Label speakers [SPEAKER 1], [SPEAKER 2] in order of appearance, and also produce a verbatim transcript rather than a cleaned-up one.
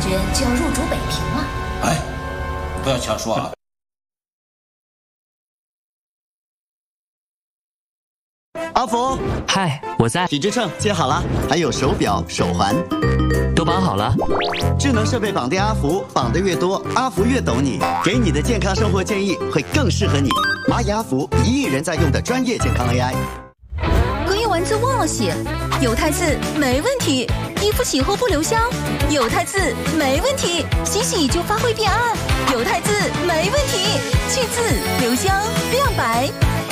[SPEAKER 1] 觉就要入主北平了。
[SPEAKER 2] 哎，不要瞎说啊！
[SPEAKER 3] 阿福，
[SPEAKER 4] 嗨，我在。
[SPEAKER 3] 体脂秤接好了，还有手表、手环，
[SPEAKER 4] 都绑好了。
[SPEAKER 3] 智能设备绑定阿福，绑得越多，阿福越懂你，给你的健康生活建议会更适合你。蚂蚁阿福，一亿人在用的专业健康 A I。
[SPEAKER 5] 隔夜丸子忘了写，有汰渍没问题，衣服洗后不留香，有汰渍没问题，洗洗就发灰变暗，有汰渍没问题，去渍留香亮白。